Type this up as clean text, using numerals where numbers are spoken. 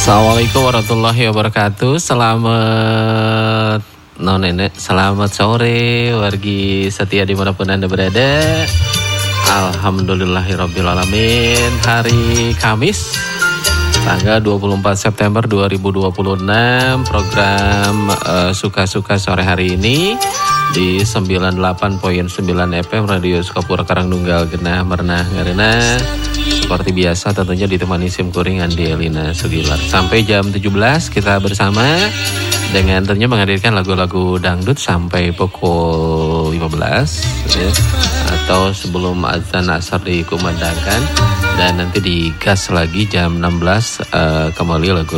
Assalamualaikum warahmatullahi wabarakatuh. Selamat sore wargi setia dimanapun Anda berada. Alhamdulillahirrabbilalamin. Hari Kamis tanggal 24 September 2026. Program Suka-Suka sore hari ini di 98.9 FM Radio Sukapura Karangnunggal Genah Mernah Ngarena. Seperti biasa tentunya ditemani Sim Kuring Andi Elina Sugilar. Sampai jam 17 kita bersama dengan tentunya menghadirkan lagu-lagu dangdut sampai pukul 15 ya, atau sebelum azan asar dikumandangkan, dan nanti digas lagi jam 16 kembali lagu